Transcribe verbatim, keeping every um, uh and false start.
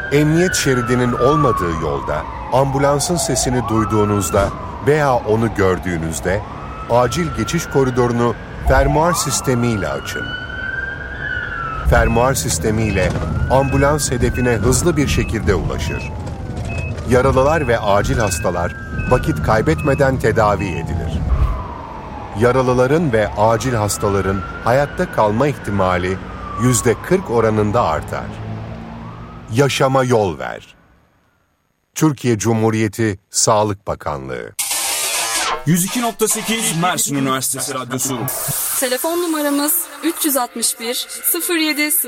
Emniyet şeridinin olmadığı yolda, ambulansın sesini duyduğunuzda veya onu gördüğünüzde, acil geçiş koridorunu fermuar sistemiyle açın. Fermuar sistemiyle ambulans hedefine hızlı bir şekilde ulaşır. Yaralılar ve acil hastalar vakit kaybetmeden tedavi edilir. Yaralıların ve acil hastaların hayatta kalma ihtimali yüzde kırk oranında artar. Yaşama yol ver. Türkiye Cumhuriyeti Sağlık Bakanlığı. yüz iki nokta sekiz Mersin Üniversitesi Radyosu. Telefon numaramız üç altı bir sıfır yedi